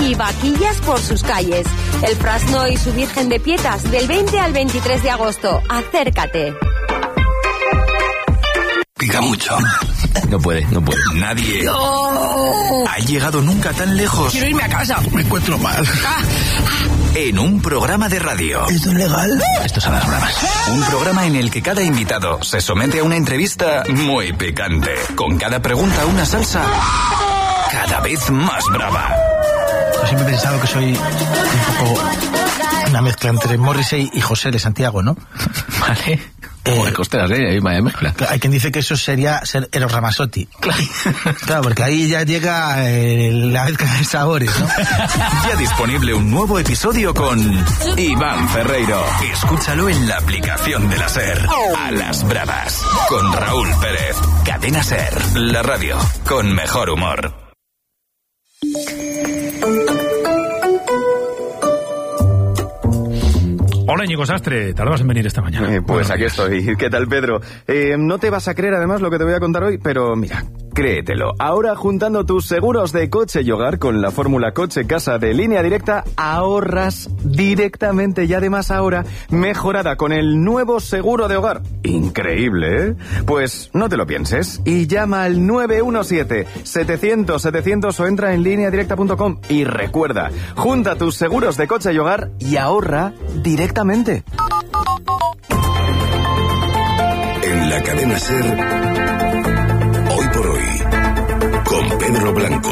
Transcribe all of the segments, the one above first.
y vaquillas por sus calles. El Frasno y su Virgen de Pietas del 20 al 23 de agosto. Acércate. Pica mucho. No puede. Nadie ha llegado nunca tan lejos. Quiero irme a casa. Me encuentro mal. En un programa de radio. ¿Esto es legal? Esto son las bravas. Un programa en el que cada invitado se somete a una entrevista muy picante. Con cada pregunta una salsa cada vez más brava. Yo siempre he pensado que soy un poco una mezcla entre Morrissey y José de Santiago, ¿no? Vale. Costeras, vaya mezcla. Hay quien dice que eso sería ser Eros Ramazzotti. Claro, porque ahí ya llega la mezcla de sabores, ¿no? Ya disponible un nuevo episodio con Iván Ferreiro. Escúchalo en la aplicación de la SER. A las bravas. Con Raúl Pérez. Cadena SER. La radio con mejor humor. Hola, Íñigo Sastre, tardabas en venir esta mañana. Pues aquí estoy. ¿Qué tal, Pedro? No te vas a creer además lo que te voy a contar hoy, pero mira, créetelo. Ahora, juntando tus seguros de coche y hogar con la fórmula coche-casa de Línea Directa, ahorras directamente y además ahora mejorada con el nuevo seguro de hogar. Increíble, ¿eh? Pues no te lo pienses y llama al 917-700-700 o entra en lineadirecta.com y recuerda, junta tus seguros de coche y hogar y ahorra directamente. En la cadena SER, hoy por hoy, con Pedro Blanco.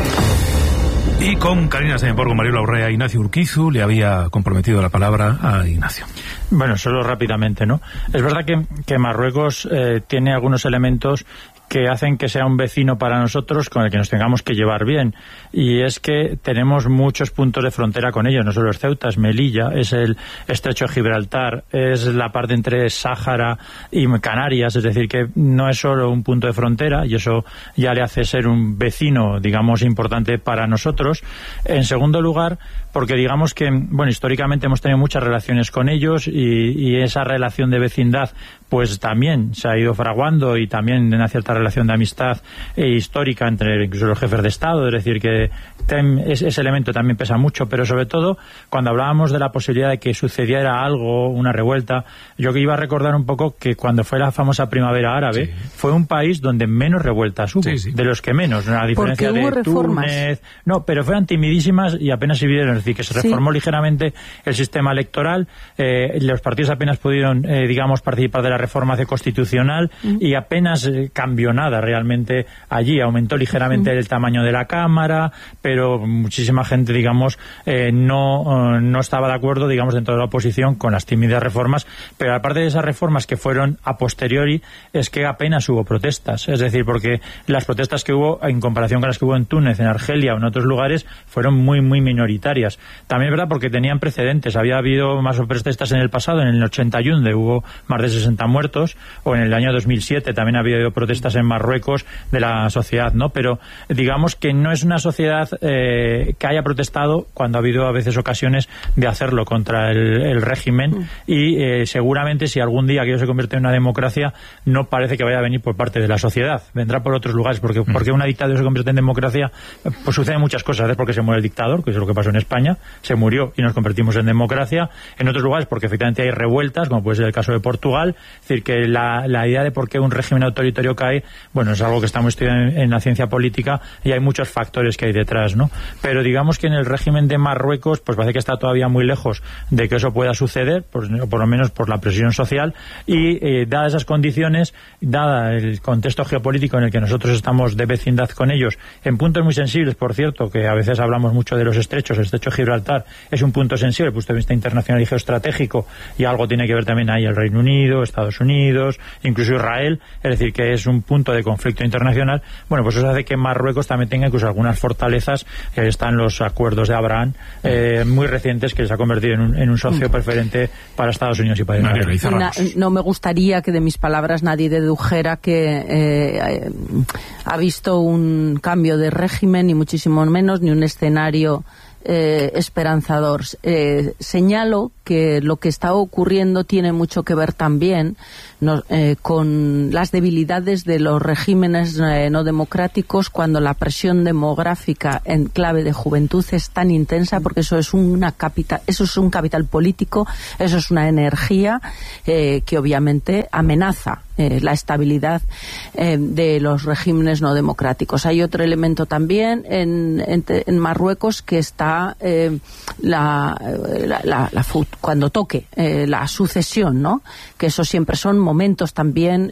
Y con Karina Semenborgo, Mariola Urrea, Ignacio Urquizu, le había comprometido la palabra a Ignacio. Bueno, solo rápidamente, ¿no? Es verdad que Marruecos tiene algunos elementos que hacen que sea un vecino para nosotros con el que nos tengamos que llevar bien. Y es que tenemos muchos puntos de frontera con ellos. No solo es Ceuta, es Melilla, es el estrecho de Gibraltar, es la parte entre Sáhara y Canarias. Es decir, que no es solo un punto de frontera y eso ya le hace ser un vecino, digamos, importante para nosotros. En segundo lugar, porque digamos que, bueno, históricamente hemos tenido muchas relaciones con ellos y esa relación de vecindad pues también se ha ido fraguando y también una cierta relación de amistad histórica entre incluso los jefes de Estado, es decir, que ese elemento también pesa mucho, pero sobre todo cuando hablábamos de la posibilidad de que sucediera algo, una revuelta, yo que iba a recordar un poco que cuando fue la famosa primavera árabe, fue un país donde menos revueltas hubo, de los que menos, a diferencia de Túnez, no, pero fueron timidísimas y apenas se vieron, es decir, que se reformó ligeramente el sistema electoral, los partidos apenas pudieron, digamos, participar de la reforma constitucional y apenas cambió nada realmente allí, aumentó ligeramente el tamaño de la Cámara, pero muchísima gente, digamos, no estaba de acuerdo, digamos, dentro de la oposición con las tímidas reformas, pero aparte de esas reformas que fueron a posteriori, es que apenas hubo protestas, es decir, porque las protestas que hubo, en comparación con las que hubo en Túnez, en Argelia o en otros lugares, fueron muy, muy minoritarias. También es verdad porque tenían precedentes, había habido más protestas en el pasado, en el 81, donde hubo más de 60 muertos, o en el año 2007 también ha habido protestas en Marruecos de la sociedad, ¿no? Pero digamos que no es una sociedad que haya protestado cuando ha habido a veces ocasiones de hacerlo contra el régimen y seguramente si algún día aquello se convierte en una democracia no parece que vaya a venir por parte de la sociedad, vendrá por otros lugares, porque una dictadura se convierte en democracia, pues suceden muchas cosas, ¿sabes? Porque se muere el dictador, que es lo que pasó en España, se murió y nos convertimos en democracia, en otros lugares porque efectivamente hay revueltas, como puede ser el caso de Portugal, es decir, que la idea de por qué un régimen autoritario cae, bueno, es algo que estamos estudiando en la ciencia política y hay muchos factores que hay detrás, ¿no? Pero digamos que en el régimen de Marruecos, pues parece que está todavía muy lejos de que eso pueda suceder, por lo menos por la presión social, y dadas esas condiciones, dada el contexto geopolítico en el que nosotros estamos de vecindad con ellos, en puntos muy sensibles, por cierto, que a veces hablamos mucho de los estrechos, el estrecho de Gibraltar es un punto sensible desde el punto de vista internacional y geoestratégico, y algo tiene que ver también ahí el Reino Unido, Estados Unidos, incluso Israel, es decir, que es un punto de conflicto internacional. Bueno, pues eso hace que Marruecos también tenga incluso algunas fortalezas, están los acuerdos de Abraham muy recientes, que les ha convertido en un socio preferente para Estados Unidos y para Israel. No me gustaría que de mis palabras nadie dedujera que ha visto un cambio de régimen, ni muchísimo menos, ni un escenario esperanzador. Señalo que lo que está ocurriendo tiene mucho que ver también con las debilidades de los regímenes no democráticos, cuando la presión demográfica en clave de juventud es tan intensa, porque eso es un capital político, eso es una energía que obviamente amenaza la estabilidad de los regímenes no democráticos. Hay otro elemento también en Marruecos, que está cuando toque la sucesión, ¿no? Que eso siempre son momentos también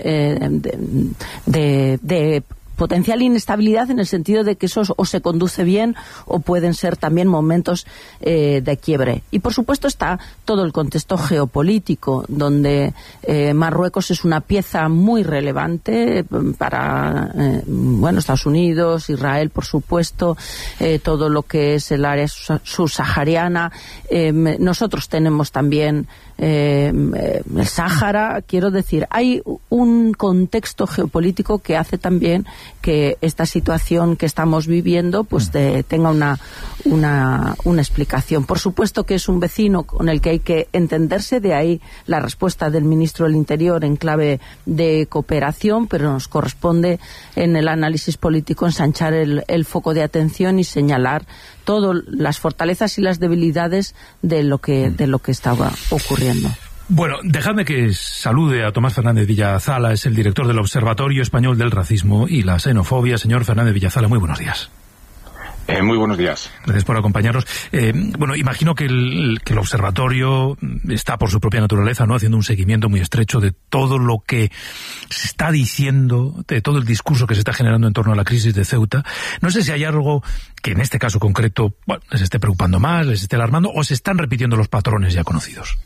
de potencial inestabilidad, en el sentido de que eso o se conduce bien o pueden ser también momentos de quiebre. Y por supuesto está todo el contexto geopolítico, donde Marruecos es una pieza muy relevante para Estados Unidos, Israel, por supuesto, todo lo que es el área subsahariana. Nosotros tenemos también el Sáhara. Quiero decir, hay un contexto geopolítico que hace también que esta situación que estamos viviendo pues tenga una explicación. Por supuesto que es un vecino con el que hay que entenderse, de ahí la respuesta del ministro del Interior en clave de cooperación, pero nos corresponde en el análisis político ensanchar el foco de atención y señalar todas las fortalezas y las debilidades de lo que estaba ocurriendo. Bueno, dejadme que salude a Tomás Fernández Villazala, es el director del Observatorio Español del Racismo y la Xenofobia. Señor Fernández Villazala, muy buenos días. Muy buenos días. Gracias por acompañarnos. Imagino que el observatorio está, por su propia naturaleza, ¿no?, haciendo un seguimiento muy estrecho de todo lo que se está diciendo, de todo el discurso que se está generando en torno a la crisis de Ceuta. No sé si hay algo que en este caso concreto les esté preocupando más, les esté alarmando, o se están repitiendo los patrones ya conocidos.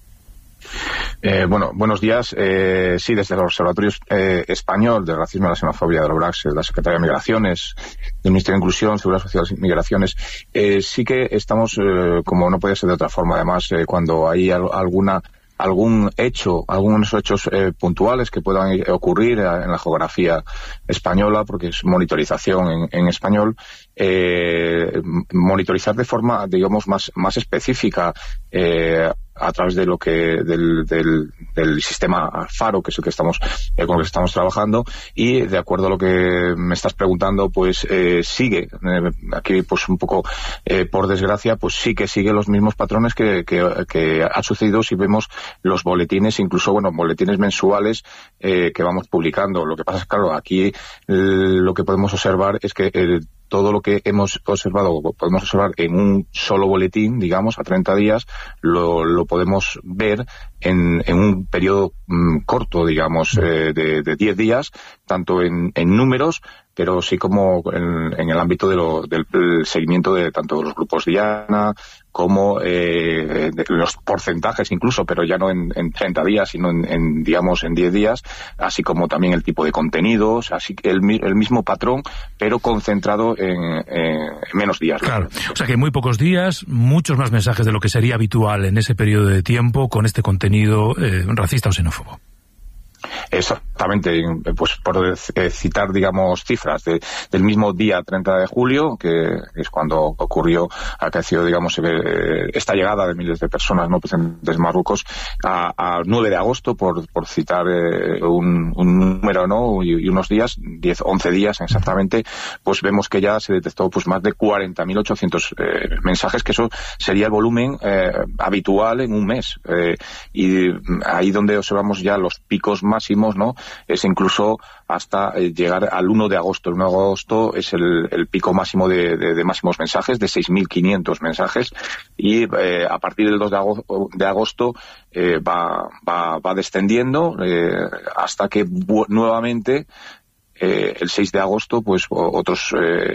Buenos días. Sí, desde el Observatorio Español de Racismo y la Xenofobia de la URACS, de la Secretaría de Migraciones, del Ministerio de Inclusión, Seguridad Social y Migraciones, sí que estamos, como no puede ser de otra forma, además, cuando hay algunos hechos puntuales que puedan ocurrir en la geografía española, porque es monitorización en español, monitorizar de forma, digamos, más específica, a través de del sistema Faro, que es el que con el que estamos trabajando, y de acuerdo a lo que me estás preguntando, pues sigue aquí, pues un poco por desgracia, pues sí que sigue los mismos patrones que ha sucedido si vemos los boletines, incluso boletines mensuales que vamos publicando. Lo que pasa es, claro, aquí lo que podemos observar es que todo lo que hemos observado, podemos observar en un solo boletín, digamos, a 30 días, lo podemos ver en un periodo corto, digamos, de 10 días, tanto en números, pero sí como en el ámbito del seguimiento de tanto los grupos Diana como de los porcentajes incluso, pero ya no en 30 días, sino en 10 días, así como también el tipo de contenidos, así que el mismo patrón, pero concentrado en menos días. Claro, o sea que en muy pocos días, muchos más mensajes de lo que sería habitual en ese periodo de tiempo con este contenido racista o xenófobo. Exactamente, pues por citar, digamos, cifras del mismo día 30 de julio, que es cuando acaeció, digamos, esta llegada de miles de personas no procedentes de Marruecos, a 9 de agosto, por citar un número, ¿no?, y unos días, 11 días exactamente, pues vemos que ya se detectó pues más de 40.800 mensajes, que eso sería el volumen habitual en un mes, y ahí donde observamos ya los picos máximos, ¿no?, es incluso hasta llegar al 1 de agosto. El 1 de agosto es el pico máximo de máximos mensajes, de 6.500 mensajes, y a partir del 2 de agosto va descendiendo hasta que nuevamente el 6 de agosto pues otros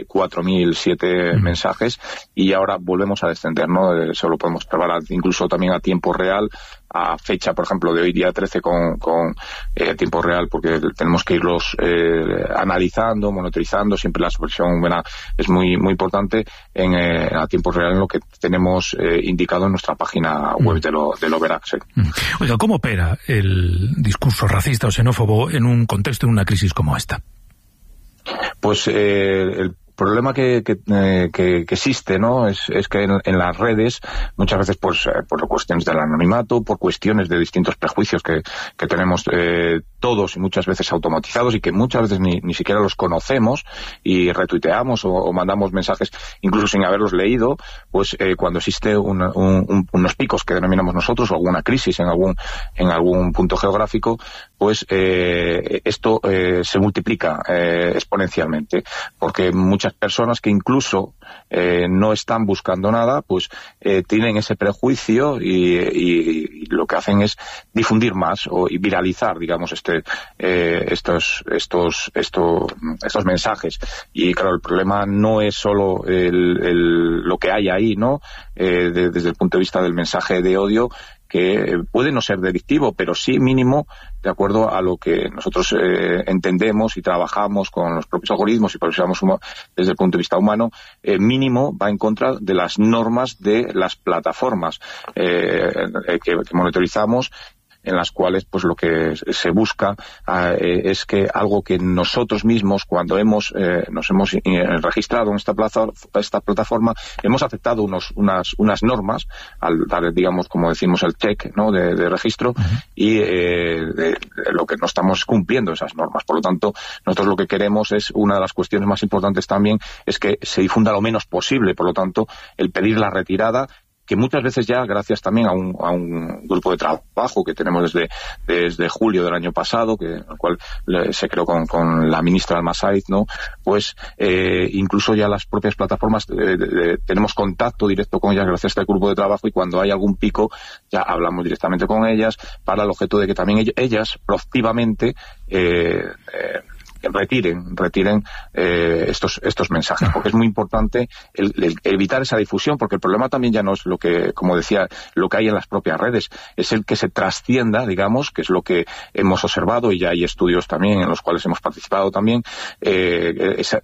4.007 mensajes, y ahora volvemos a descender, ¿no? Eso lo podemos observar incluso también a tiempo real, a fecha, por ejemplo, de hoy día 13 con tiempo real, porque tenemos que irlos analizando, monitorizando. Siempre la supervisión es muy muy importante a tiempo real, en lo que tenemos indicado en nuestra página web de lo verás. Oiga, ¿cómo opera el discurso racista o xenófobo en un contexto, en una crisis como esta? Pues el problema que existe, ¿no? Es que en las redes, muchas veces pues por cuestiones del anonimato, por cuestiones de distintos prejuicios que tenemos todos y muchas veces automatizados y que muchas veces ni siquiera los conocemos y retuiteamos o mandamos mensajes incluso sin haberlos leído, pues cuando existe unos picos que denominamos nosotros o alguna crisis en algún punto geográfico, pues esto se multiplica exponencialmente, porque muchas personas que incluso no están buscando nada, pues tienen ese prejuicio y lo que hacen es difundir más y viralizar, digamos, estos mensajes. Y claro, el problema no es solo lo que hay ahí, ¿no? Desde el punto de vista del mensaje de odio, que puede no ser delictivo, pero sí mínimo, de acuerdo a lo que nosotros entendemos y trabajamos con los propios algoritmos y procesamos desde el punto de vista humano, mínimo va en contra de las normas de las plataformas que monitorizamos, en las cuales pues lo que se busca es que algo que nosotros mismos, cuando nos hemos registrado en esta plataforma, hemos aceptado unas normas al dar, digamos, como decimos, el check, ¿no?, de registro, y lo que no estamos cumpliendo esas normas. Por lo tanto, nosotros lo que queremos es, una de las cuestiones más importantes también, es que se difunda lo menos posible. Por lo tanto, el pedir la retirada, que muchas veces ya, gracias también a un grupo de trabajo que tenemos desde julio del año pasado, el cual se creó con la ministra Almasaiz, ¿no?, pues incluso ya las propias plataformas tenemos contacto directo con ellas gracias a este grupo de trabajo, y cuando hay algún pico ya hablamos directamente con ellas para el objeto de que también ellas proactivamente retiren estos mensajes, porque es muy importante el evitar esa difusión, porque el problema también ya no es lo que, como decía, lo que hay en las propias redes, es el que se trascienda, digamos, que es lo que hemos observado, y ya hay estudios también en los cuales hemos participado también, esa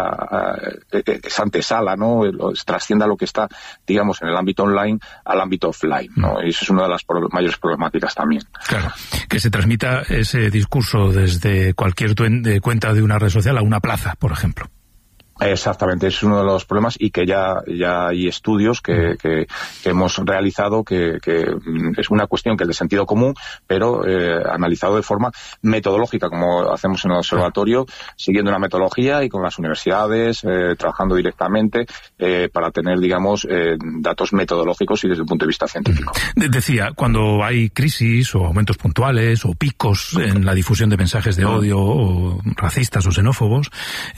antesala, ¿no?, trascienda lo que está, digamos, en el ámbito online al ámbito offline, ¿no? Y eso es una de las mayores problemáticas también. Claro, que se transmita ese discurso desde cualquier cuenta de una red social a una plaza, por ejemplo. Exactamente, es uno de los problemas, y que ya hay estudios que hemos realizado que es una cuestión que es de sentido común, pero analizado de forma metodológica, como hacemos en el observatorio, siguiendo una metodología y con las universidades, trabajando directamente para tener, digamos, datos metodológicos y desde el punto de vista científico. Decía, cuando hay crisis o aumentos puntuales o picos en la difusión de mensajes de odio o racistas o xenófobos,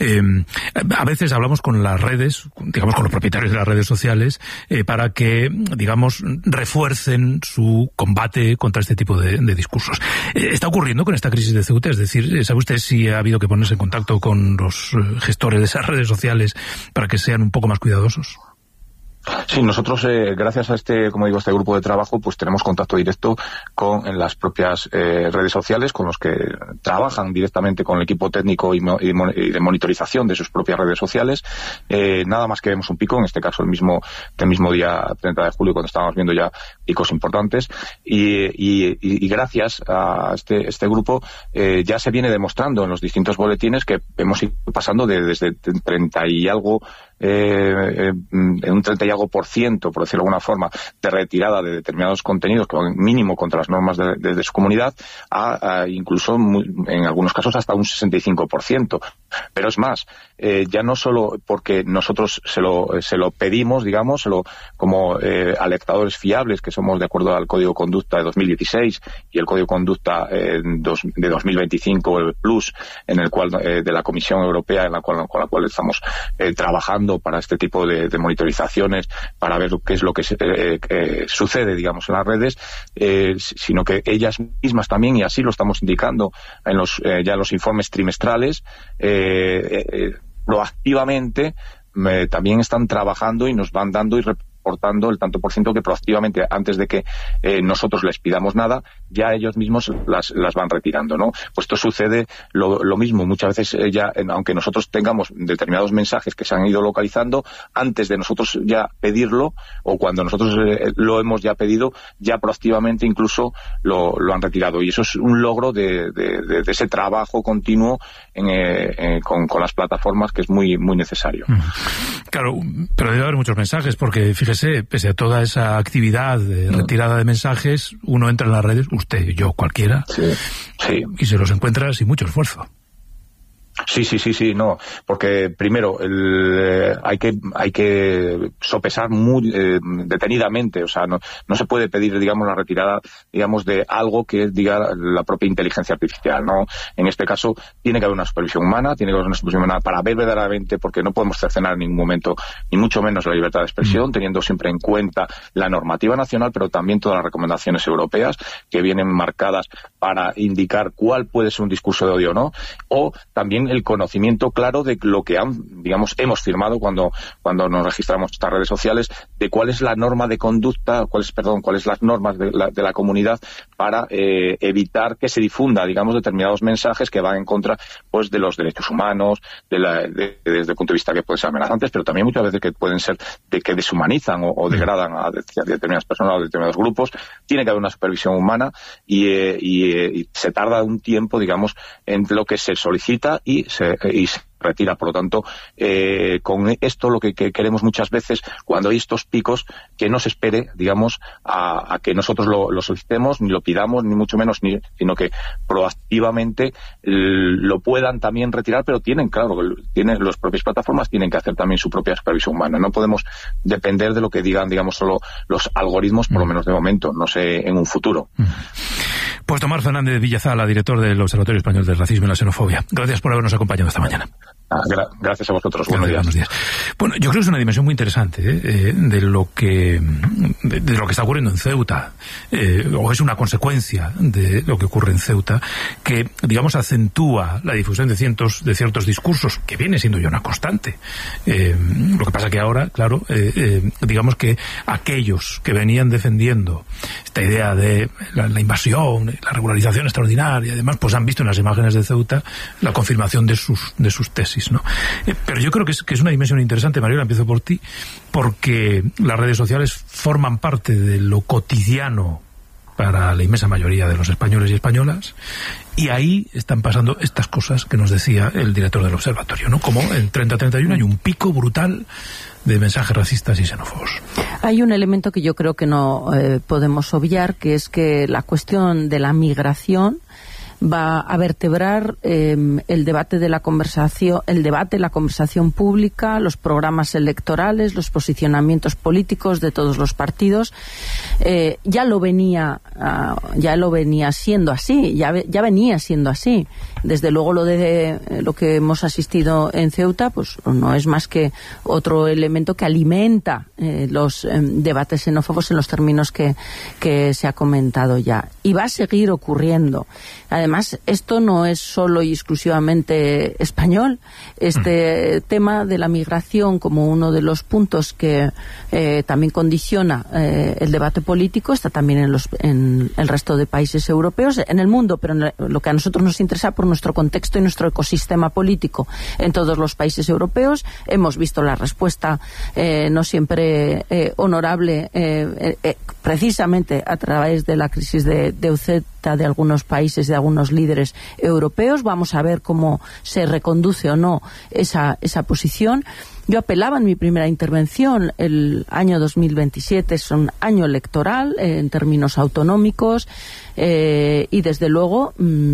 a veces hablamos con las redes, digamos con los propietarios de las redes sociales, para que, digamos, refuercen su combate contra este tipo de discursos. ¿Está ocurriendo con esta crisis de Ceuta? Es decir, ¿sabe usted si ha habido que ponerse en contacto con los gestores de esas redes sociales para que sean un poco más cuidadosos? Sí, nosotros, gracias a este grupo de trabajo, pues tenemos contacto directo en las propias redes sociales, con los que trabajan directamente con el equipo técnico y de monitorización de sus propias redes sociales. Nada más que vemos un pico, en este caso el mismo día 30 de julio, cuando estábamos viendo ya picos importantes, y gracias a este grupo ya se viene demostrando en los distintos boletines que hemos ido pasando desde 30 y algo, en un 30 y algo %, por decirlo de alguna forma, de retirada de determinados contenidos, que mínimo contra las normas de su comunidad, a incluso en algunos casos hasta un 65%. Pero es más, ya no solo porque nosotros se lo pedimos, digamos, como alertadores fiables, que somos de acuerdo al Código de Conducta de 2016 y el Código de Conducta de 2025, el Plus, en el cual de la Comisión Europea, con la cual estamos trabajando para este tipo de monitorizaciones, para ver qué es lo que sucede, digamos, en las redes, sino que ellas mismas también, y así lo estamos indicando en los informes trimestrales, proactivamente también están trabajando y nos van dando y aportando el tanto por ciento que proactivamente, antes de que nosotros les pidamos nada, ya ellos mismos las van retirando, ¿no? Pues esto sucede lo mismo. Muchas veces aunque nosotros tengamos determinados mensajes que se han ido localizando, antes de nosotros ya pedirlo, o cuando nosotros lo hemos ya pedido, ya proactivamente incluso lo han retirado. Y eso es un logro de ese trabajo continuo con las plataformas, que es muy, muy necesario. Claro, pero debe haber muchos mensajes, porque fíjese, pese a toda esa actividad de retirada de mensajes, uno entra en las redes, usted, yo, cualquiera, sí. Y se los encuentra sin mucho esfuerzo. Sí, no, porque primero hay que sopesar muy detenidamente, o sea, no se puede pedir, digamos, la retirada, digamos, de algo que diga la propia inteligencia artificial, ¿no? En este caso tiene que haber una supervisión humana, para ver verdaderamente, porque no podemos cercenar en ningún momento, ni mucho menos la libertad de expresión, teniendo siempre en cuenta la normativa nacional, pero también todas las recomendaciones europeas que vienen marcadas para indicar cuál puede ser un discurso de odio o no, o también el conocimiento claro de lo que hemos firmado cuando nos registramos estas redes sociales, de cuál es la norma de conducta, cuáles las normas de la comunidad para evitar que se difunda, digamos, determinados mensajes que van en contra, pues, de los derechos humanos, desde el punto de vista que pueden ser amenazantes, pero también muchas veces que pueden ser que deshumanizan o degradan a determinadas personas o determinados grupos. Tiene que haber una supervisión humana y se tarda un tiempo, digamos, en lo que se solicita y se retira. Por lo tanto, con esto lo que queremos muchas veces, cuando hay estos picos, que no se espere, digamos, a que nosotros lo solicitemos, ni lo pidamos, ni mucho menos, sino que proactivamente lo puedan también retirar, pero las propias plataformas tienen que hacer también su propia supervisión humana. No podemos depender de lo que digan, digamos, solo los algoritmos, por lo menos de momento, no sé, en un futuro. Pues Tomás Fernández Villazala, director del Observatorio Español del Racismo y la Xenofobia. Gracias por habernos acompañado esta mañana. Gracias a vosotros. Buenos días. Bueno, yo creo que es una dimensión muy interesante de lo que está ocurriendo en Ceuta, o es una consecuencia de lo que ocurre en Ceuta, que, digamos, acentúa la difusión de ciertos discursos, que viene siendo ya una constante. Lo que pasa que ahora, claro, digamos que aquellos que venían defendiendo esta idea de la invasión, la regularización extraordinaria, además, pues han visto en las imágenes de Ceuta la confirmación de sus tesis, ¿no? Pero yo creo que es una dimensión interesante, Mariola, empiezo por ti, porque las redes sociales forman parte de lo cotidiano para la inmensa mayoría de los españoles y españolas, y ahí están pasando estas cosas que nos decía el director del observatorio, ¿no? Como en 30-31 hay un pico brutal de mensajes racistas y xenófobos. Hay un elemento que yo creo que no podemos obviar, que es que la cuestión de la migración va a vertebrar el debate, la conversación pública, los programas electorales, los posicionamientos políticos de todos los partidos. Ya lo venía siendo así, ya venía siendo así. Desde luego lo que hemos asistido en Ceuta, pues no es más que otro elemento que alimenta los debates xenófobos en los términos que se ha comentado ya. Y va a seguir ocurriendo. Además, esto no es solo y exclusivamente español. Este tema de la migración como uno de los puntos que también condiciona el debate político está también en el resto de países europeos, en el mundo, pero lo que a nosotros nos interesa por nuestro contexto y nuestro ecosistema político en todos los países europeos. Hemos visto la respuesta no siempre honorable, precisamente a través de la crisis de Ceuta, de algunos países, de algunos líderes europeos. Vamos a ver cómo se reconduce o no esa posición. Yo apelaba en mi primera intervención, el año 2027 es un año electoral en términos autonómicos, y desde luego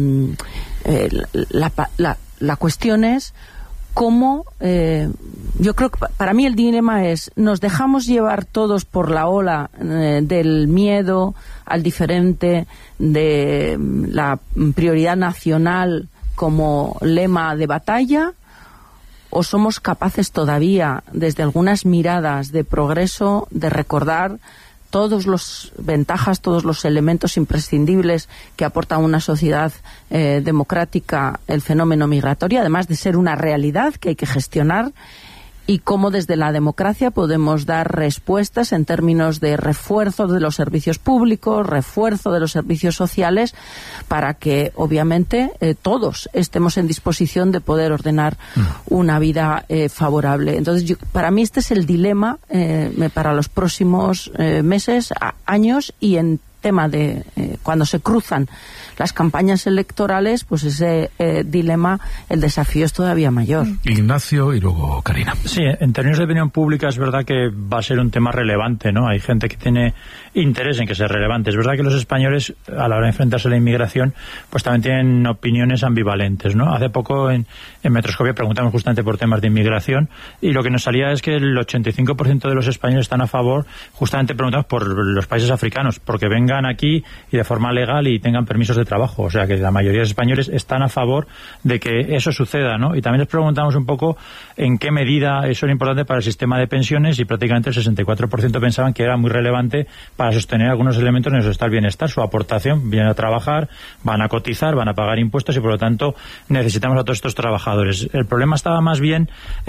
la cuestión es cómo, yo creo que para mí el dilema es, ¿nos dejamos llevar todos por la ola del miedo al diferente, de la prioridad nacional como lema de batalla? ¿O somos capaces todavía, desde algunas miradas de progreso, de recordar todas las ventajas, todos los elementos imprescindibles que aporta a una sociedad democrática el fenómeno migratorio, además de ser una realidad que hay que gestionar, y cómo desde la democracia podemos dar respuestas en términos de refuerzo de los servicios públicos, refuerzo de los servicios sociales, para que obviamente todos estemos en disposición de poder ordenar una vida favorable. Entonces, para mí este es el dilema para los próximos meses, años, y en tema de cuando se cruzan las campañas electorales, pues ese dilema, el desafío es todavía mayor. Ignacio y luego Karina. Sí, en términos de opinión pública es verdad que va a ser un tema relevante, ¿no? Hay gente que tiene interés en que sea relevante. Es verdad que los españoles, a la hora de enfrentarse a la inmigración, pues también tienen opiniones ambivalentes, ¿no? Hace poco en Metroscopia preguntamos justamente por temas de inmigración y lo que nos salía es que el 85% de los españoles están a favor, justamente preguntamos por los países africanos, porque vengan aquí y de forma legal y tengan permisos de trabajo. O sea que la mayoría de los españoles están a favor de que eso suceda, ¿no? Y también les preguntamos un poco en qué medida eso era importante para el sistema de pensiones y prácticamente el 64% pensaban que era muy relevante para sostener algunos elementos de nuestro estado del bienestar. Su aportación, vienen a trabajar, van a cotizar, van a pagar impuestos y por lo tanto necesitamos a todos estos trabajadores. El problema estaba más bien,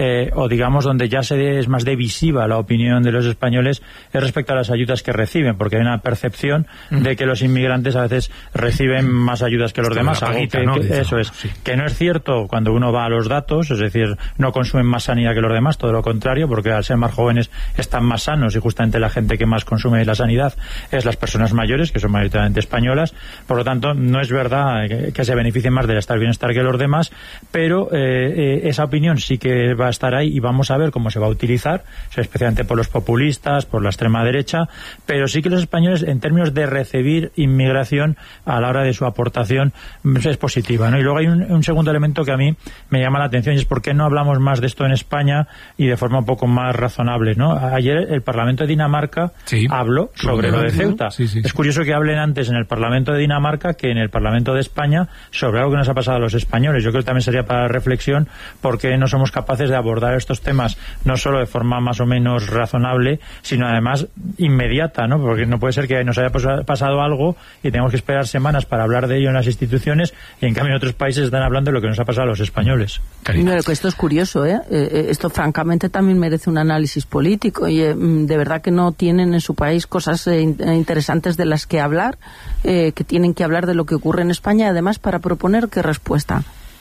o digamos donde ya es más divisiva la opinión de los españoles, es respecto a las ayudas que reciben, porque hay una percepción de que los inmigrantes a veces reciben más ayudas que los demás, algo eso es, que no es cierto cuando uno va a los datos, es decir, no consumen más sanidad que los demás, todo lo contrario, porque al ser más jóvenes están más sanos y justamente la gente que más consume la sanidad es las personas mayores, que son mayoritariamente españolas, por lo tanto no es verdad que se beneficien más del estado del bienestar que los demás, pero esa opinión sí que va a estar ahí y vamos a ver cómo se va a utilizar, especialmente por los populistas, por la extrema derecha, pero sí que los españoles en términos de recibir inmigración a la hora de su aportación es positiva, ¿no? Y luego hay un segundo elemento que a mí me llama la atención y es por qué no hablamos más de esto en España y de forma un poco más razonable, ¿no? Ayer el Parlamento de Dinamarca habló sobre lo de Ceuta. Es curioso que hablen antes en el Parlamento de Dinamarca que en el Parlamento de España sobre algo que nos ha pasado a los españoles. Yo creo que también sería para reflexión por qué no somos capaces de abordar estos temas no solo de forma más o menos razonable, sino además inmediata, ¿no? Porque no puede ser que nos haya pasado algo y tengamos que esperar semanas para hablar de ello en las instituciones y en cambio en otros países están hablando de lo que nos ha pasado a los españoles. Bueno, esto es curioso, esto francamente también merece un análisis político y de verdad que no tienen en su país cosas interesantes de las que hablar, que tienen que hablar de lo que ocurre en España, además para proponer qué respuesta.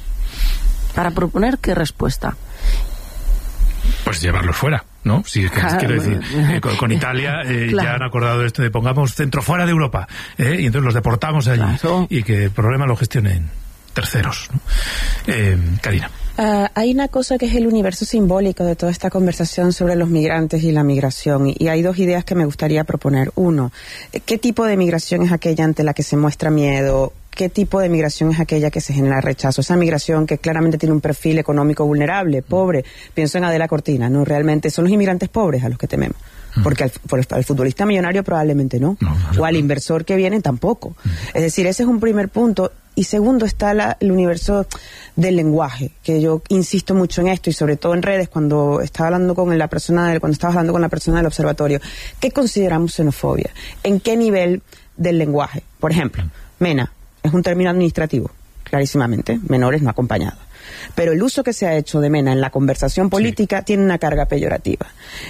Pues llevarlos fuera, ¿no? Sí, quiero decir, con Italia ya han acordado de esto de pongamos centro fuera de Europa, y entonces los deportamos allí y que el problema lo gestionen terceros, ¿no? Karina. Hay una cosa que es el universo simbólico de toda esta conversación sobre los migrantes y la migración, y hay dos ideas que me gustaría proponer. Uno, ¿qué tipo de migración es aquella ante la que se muestra miedo? ¿Qué tipo de migración es aquella que se genera rechazo? Esa migración que claramente tiene un perfil económico vulnerable, pobre. Pienso en Adela Cortina, ¿no? Realmente son los inmigrantes pobres a los que tememos. Porque al futbolista millonario probablemente no. O al inversor que viene tampoco. Es decir, ese es un primer punto. Y segundo está el universo del lenguaje, que yo insisto mucho en esto y sobre todo en redes cuando estaba hablando con la persona del observatorio. ¿Qué consideramos xenofobia? ¿En qué nivel del lenguaje? Por ejemplo, MENA es un término administrativo, clarísimamente, menores no acompañados. Pero el uso que se ha hecho de MENA en la conversación política tiene una carga peyorativa.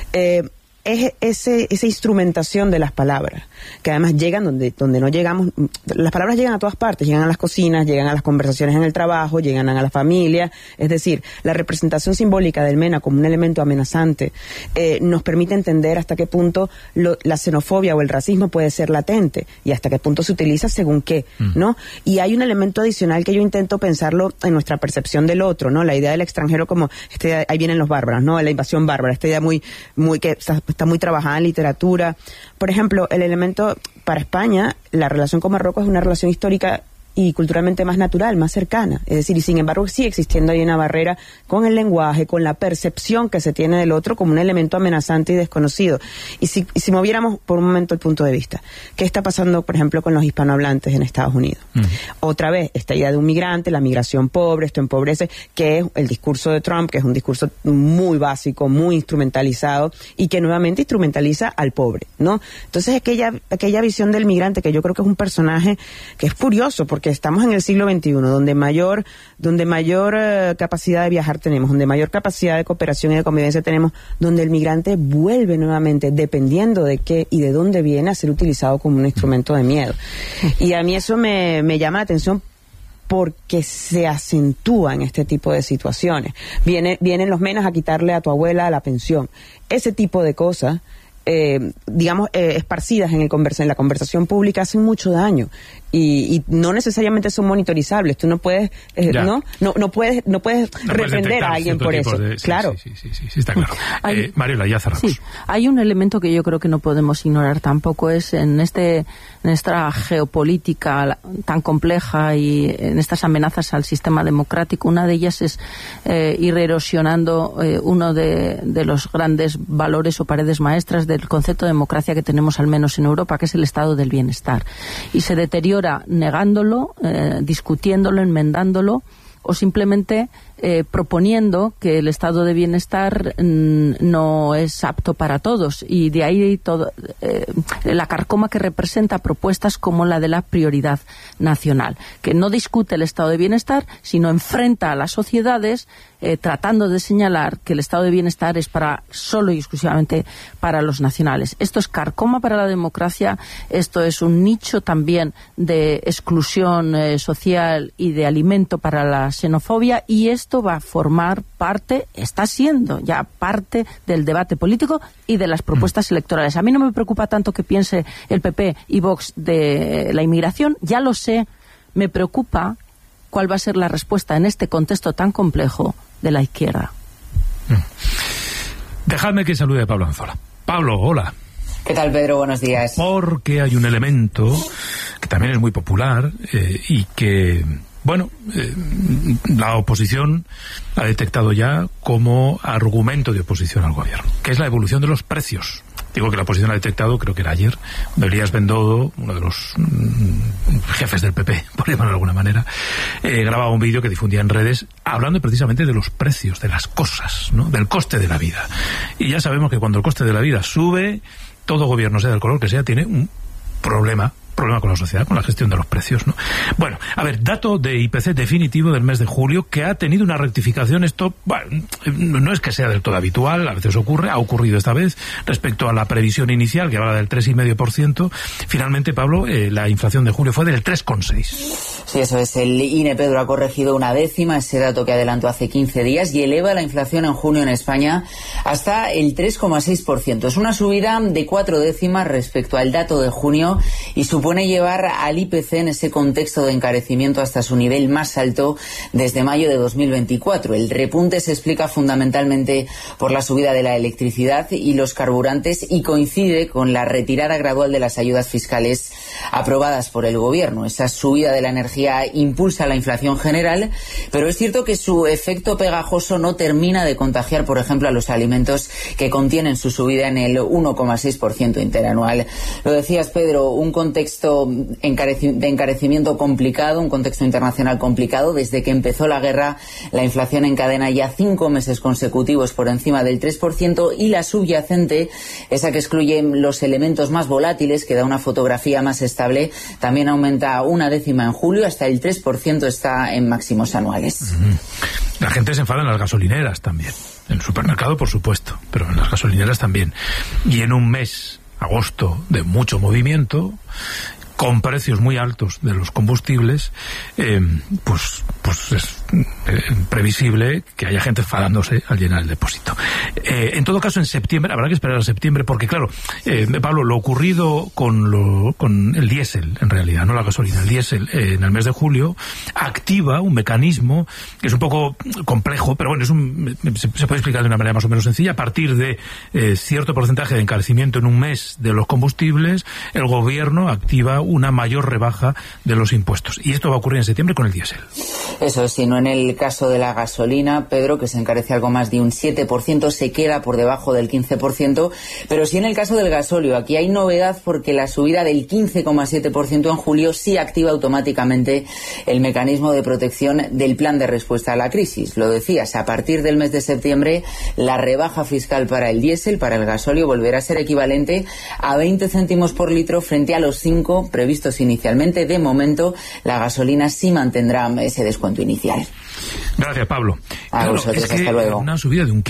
Es esa instrumentación de las palabras, que además llegan donde no llegamos. Las palabras llegan a todas partes, llegan a las cocinas, llegan a las conversaciones en el trabajo, llegan a la familia. Es decir, la representación simbólica del MENA como un elemento amenazante nos permite entender hasta qué punto la xenofobia o el racismo puede ser latente y hasta qué punto se utiliza según qué, ¿no? Y hay un elemento adicional que yo intento pensarlo en nuestra percepción del otro, ¿no? La idea del extranjero como ahí vienen los bárbaros, ¿no? La invasión bárbara, esta idea muy que está muy trabajada en literatura. Por ejemplo, el elemento para España, la relación con Marruecos es una relación histórica y culturalmente más natural, más cercana. Es decir, y sin embargo sigue existiendo ahí una barrera con el lenguaje, con la percepción que se tiene del otro como un elemento amenazante y desconocido. Y si moviéramos por un momento el punto de vista, ¿qué está pasando, por ejemplo, con los hispanohablantes en Estados Unidos? Otra vez, esta idea de un migrante, la migración pobre, esto empobrece, que es el discurso de Trump, que es un discurso muy básico, muy instrumentalizado, y que nuevamente instrumentaliza al pobre, ¿no? Entonces aquella visión del migrante, que yo creo que es un personaje que es curioso, porque porque estamos en el siglo XXI, donde mayor capacidad de viajar tenemos, donde mayor capacidad de cooperación y de convivencia tenemos, donde el migrante vuelve nuevamente, dependiendo de qué y de dónde viene, a ser utilizado como un instrumento de miedo. Y a mí eso me llama la atención, porque se acentúa en este tipo de situaciones. Vienen los menas a quitarle a tu abuela la pensión. Ese tipo de cosas, esparcidas en la conversación pública, hacen mucho daño y no necesariamente son monitorizables. Tú no puedes no puedes reprender a alguien por eso. Claro. Sí, está claro. Mariela, ya cerramos. Sí, hay un elemento que yo creo que no podemos ignorar tampoco, es en esta geopolítica tan compleja y en estas amenazas al sistema democrático. Una de ellas es ir erosionando uno de los grandes valores o paredes maestras del concepto de democracia que tenemos, al menos en Europa, que es el estado del bienestar. Y se deteriora negándolo, discutiéndolo, enmendándolo, o simplemente proponiendo que el estado de bienestar no es apto para todos, y de ahí la carcoma que representa propuestas como la de la prioridad nacional, que no discute el estado de bienestar, sino enfrenta a las sociedades tratando de señalar que el estado de bienestar es solo y exclusivamente para los nacionales. Esto es carcoma para la democracia, esto es un nicho también de exclusión social y de alimento para la xenofobia, y esto va a formar parte, está siendo ya parte del debate político y de las propuestas electorales. A mí no me preocupa tanto que piense el PP y Vox de la inmigración, ya lo sé, me preocupa cuál va a ser la respuesta en este contexto tan complejo de la izquierda. Dejadme que salude a Pablo Anzola. Pablo, hola. ¿Qué tal, Pedro? Buenos días. Porque hay un elemento que también es muy popular y que, la oposición ha detectado ya como argumento de oposición al gobierno, que es la evolución de los precios. Digo que la oposición ha detectado, creo que era ayer, Elías Bendodo, uno de los jefes del PP, por llamarlo de alguna manera, grababa un vídeo que difundía en redes hablando precisamente de los precios, de las cosas, ¿no? Del coste de la vida. Y ya sabemos que cuando el coste de la vida sube, todo gobierno, sea del color que sea, tiene un problema con la sociedad, con la gestión de los precios, ¿no? Bueno, a ver, dato de IPC definitivo del mes de julio, que ha tenido una rectificación. Esto, no es que sea del todo habitual, a veces ocurre, ha ocurrido esta vez, respecto a la previsión inicial, que habla del 3,5%. Finalmente, Pablo, la inflación de julio fue del 3,6%. Sí, eso es. El INE, Pedro, ha corregido una décima ese dato que adelantó hace 15 días y eleva la inflación en junio en España hasta el 3,6%. Es una subida de 4 décimas respecto al dato de junio y supone llevar al IPC en ese contexto de encarecimiento hasta su nivel más alto desde mayo de 2024. El repunte se explica fundamentalmente por la subida de la electricidad y los carburantes y coincide con la retirada gradual de las ayudas fiscales aprobadas por el gobierno. Esa subida de la energía impulsa la inflación general, pero es cierto que su efecto pegajoso no termina de contagiar, por ejemplo, a los alimentos, que contienen su subida en el 1,6% interanual. Lo decías, Pedro, un contexto de encarecimiento complicado, un contexto internacional complicado. Desde que empezó la guerra, la inflación encadena ya 5 meses consecutivos por encima del 3%, y la subyacente, esa que excluye los elementos más volátiles, que da una fotografía más estable, también aumenta 1 décima en julio, hasta el 3% está en máximos anuales. La gente se enfada en las gasolineras también, en el supermercado por supuesto, pero en las gasolineras también. Y en un mes, agosto, de mucho movimiento, con precios muy altos de los combustibles, pues es previsible que haya gente enfadándose al llenar el depósito. En todo caso, en septiembre, habrá que esperar a septiembre, porque claro, Pablo, lo ocurrido con el diésel, en realidad, no la gasolina, el diésel, en el mes de julio, activa un mecanismo que es un poco complejo, pero bueno, se puede explicar de una manera más o menos sencilla. A partir de cierto porcentaje de encarecimiento en un mes de los combustibles, el gobierno activa una mayor rebaja de los impuestos. Y esto va a ocurrir en septiembre con el diésel. Eso es, si no en el caso de la gasolina, Pedro, que se encarece algo más de un 7%, se queda por debajo del 15%, pero sí en el caso del gasóleo. Aquí hay novedad porque la subida del 15,7% en julio sí activa automáticamente el mecanismo de protección del plan de respuesta a la crisis. Lo decías, a partir del mes de septiembre, la rebaja fiscal para el diésel, para el gasóleo, volverá a ser equivalente a 20 céntimos por litro frente a los 5 previstos inicialmente. De momento, la gasolina sí mantendrá ese descuento inicial. Gracias, Pablo. A vosotros, hasta luego. Una subida de un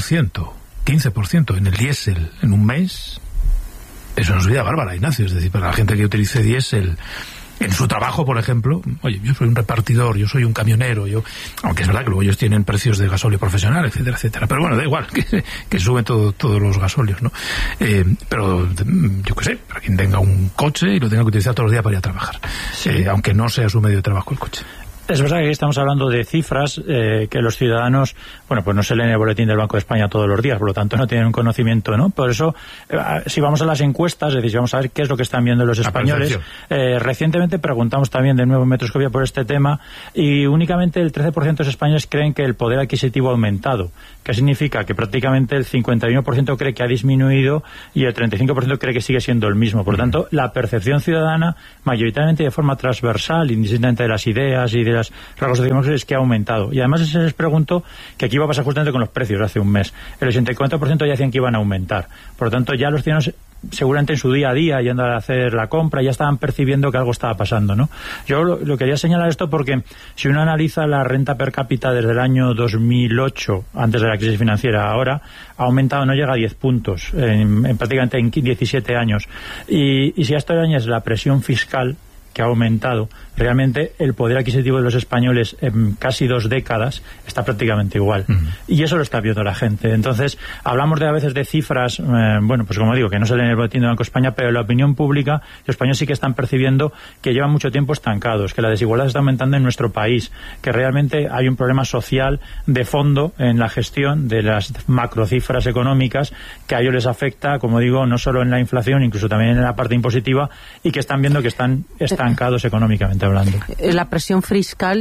15% en el diésel en un mes es una subida bárbara, Ignacio. Es decir, para la gente que utilice diésel en su trabajo, por ejemplo, oye, yo soy un repartidor, yo soy un camionero, aunque es verdad que luego ellos tienen precios de gasóleo profesional, etcétera, etcétera, pero bueno, da igual, que suben todos los gasóleos, ¿no? Pero yo qué sé, para quien tenga un coche y lo tenga que utilizar todos los días para ir a trabajar, sí. Aunque no sea su medio de trabajo el coche. Es verdad que aquí estamos hablando de cifras que los ciudadanos, bueno, pues no se leen el boletín del Banco de España todos los días, por lo tanto no tienen un conocimiento, ¿no? Por eso, si vamos a las encuestas, es decir, si vamos a ver qué es lo que están viendo los españoles, recientemente preguntamos también de nuevo en Metroscopia por este tema y únicamente el 13% de los españoles creen que el poder adquisitivo ha aumentado. ¿Qué significa? Que prácticamente el 51% cree que ha disminuido y el 35% cree que sigue siendo el mismo. Por lo tanto, la percepción ciudadana, mayoritariamente de forma transversal, indistintamente de las ideas y de las rasgos sociales, es que ha aumentado. Y además se les preguntó que aquí iba a pasar justamente con los precios hace un mes. El 84% ya decían que iban a aumentar. Por lo tanto, ya los ciudadanos seguramente en su día a día yendo a hacer la compra ya estaban percibiendo que algo estaba pasando, ¿no? Yo lo quería señalar esto porque si uno analiza la renta per cápita desde el año 2008, antes de la crisis financiera, ahora ha aumentado, no llega a 10 puntos prácticamente en 17 años. Y si a esto le añades la presión fiscal que ha aumentado, realmente el poder adquisitivo de los españoles en casi 2 décadas está prácticamente igual. Y eso lo está viendo la gente. Entonces, hablamos a veces de cifras, bueno, pues como digo, que no se leen en el boletín del Banco de España, pero en la opinión pública, los españoles sí que están percibiendo que llevan mucho tiempo estancados, que la desigualdad está aumentando en nuestro país, que realmente hay un problema social de fondo en la gestión de las macrocifras económicas, que a ellos les afecta, como digo, no solo en la inflación, incluso también en la parte impositiva, y que están viendo que están estancados económicamente hablando. La presión fiscal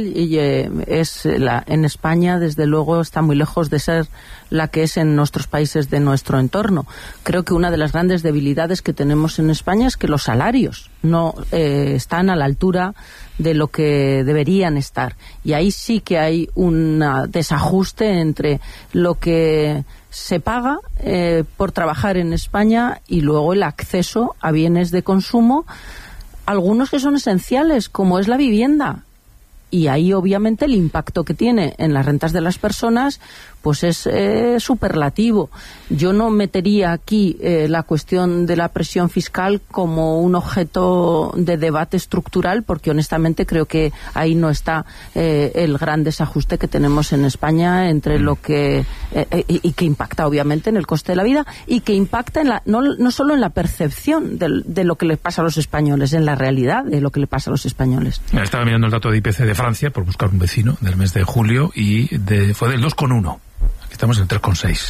en España, desde luego, está muy lejos de ser la que es en nuestros países de nuestro entorno. Creo que una de las grandes debilidades que tenemos en España es que los salarios no están a la altura de lo que deberían estar. Y ahí sí que hay un desajuste entre lo que se paga por trabajar en España y luego el acceso a bienes de consumo, algunos que son esenciales, como es la vivienda. Y ahí, obviamente, el impacto que tiene en las rentas de las personas pues es superlativo. Yo no metería aquí la cuestión de la presión fiscal como un objeto de debate estructural, porque honestamente creo que ahí no está el gran desajuste que tenemos en España entre lo que y que impacta obviamente en el coste de la vida y que impacta en no solo en la percepción de lo que le pasa a los españoles, en la realidad de lo que le pasa a los españoles. Estaba mirando el dato de IPC de Francia por buscar un vecino del mes de julio y fue del 2,1. Estamos en el 3,6.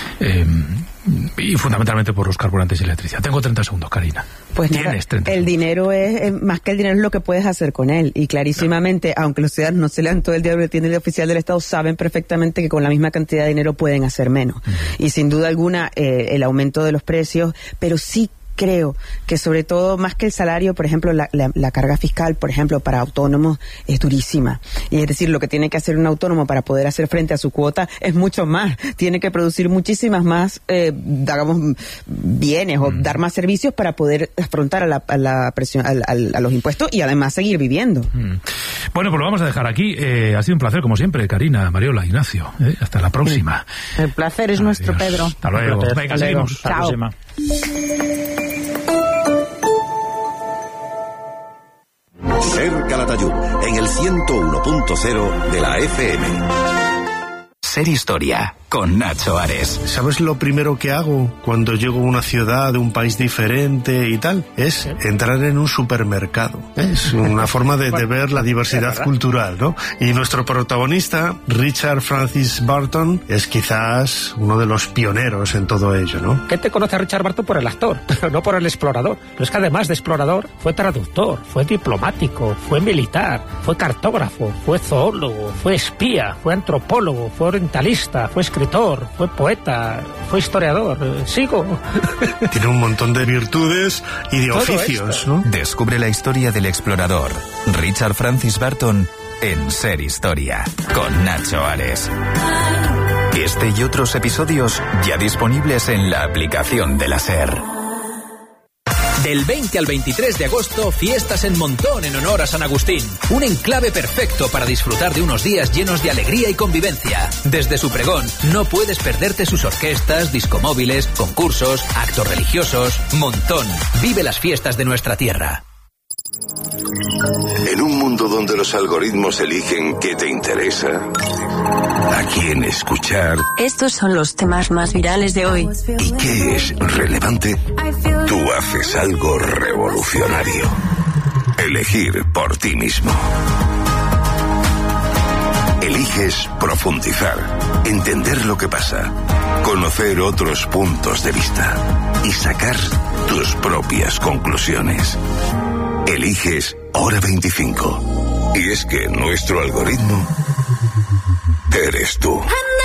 Y fundamentalmente por los carburantes y la electricidad. Tengo 30 segundos, Karina. Pues nada, el dinero es más que el dinero, es lo que puedes hacer con él. Y clarísimamente, aunque los ciudadanos no se lean todo el día el boletín oficial del Estado, saben perfectamente que con la misma cantidad de dinero pueden hacer menos. Y sin duda alguna, el aumento de los precios, pero sí creo que sobre todo, más que el salario, por ejemplo, la carga fiscal, por ejemplo, para autónomos es durísima. Y es decir, lo que tiene que hacer un autónomo para poder hacer frente a su cuota es mucho más. Tiene que producir muchísimas más, digamos, bienes o dar más servicios para poder afrontar a la presión, a los impuestos y además seguir viviendo. Bueno, pues lo vamos a dejar aquí. Ha sido un placer, como siempre, Karina, Mariola, Ignacio. Hasta la próxima. El placer es nuestro, Pedro. Hasta luego. Venga, seguimos. Chao. Hasta la próxima. Ser Calatayud, en el 101.0 de la FM. Ser Historia, con Nacho Ares. ¿Sabes lo primero que hago cuando llego a una ciudad de un país diferente y tal? Es entrar en un supermercado. Es una forma de ver la diversidad cultural, ¿no? Y nuestro protagonista, Richard Francis Burton, es quizás uno de los pioneros en todo ello, ¿no? ¿Quién te conoce a Richard Burton por el actor, pero no por el explorador? Pero es que además de explorador, fue traductor, fue diplomático, fue militar, fue cartógrafo, fue zoólogo, fue espía, fue antropólogo, fue orientalista, fue escritor, fue poeta, fue historiador. Sigo. Tiene un montón de virtudes y de oficios, ¿no? Descubre la historia del explorador Richard Francis Burton en Ser Historia con Nacho Ares. Este y otros episodios ya disponibles en la aplicación de la SER. Del 20 al 23 de agosto, fiestas en Montón en honor a San Agustín. Un enclave perfecto para disfrutar de unos días llenos de alegría y convivencia. Desde su pregón, no puedes perderte sus orquestas, discomóviles, concursos, actos religiosos. Montón, vive las fiestas de nuestra tierra. En un mundo donde los algoritmos eligen qué te interesa, a quién escuchar. Estos son los temas más virales de hoy. ¿Y qué es relevante? Tú haces algo revolucionario. Elegir por ti mismo. Eliges profundizar, entender lo que pasa, conocer otros puntos de vista y sacar tus propias conclusiones. Eliges Hora 25. Y es que nuestro algoritmo eres tú.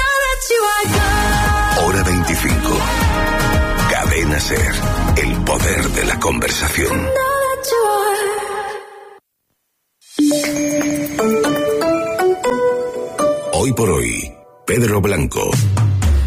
Hora 25. Cadena SER. El poder de la conversación. Hoy por hoy, Pedro Blanco.